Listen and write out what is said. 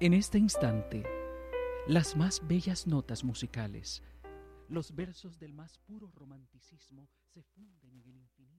En este instante, las más bellas notas musicales, los versos del más puro romanticismo se funden en el infinito.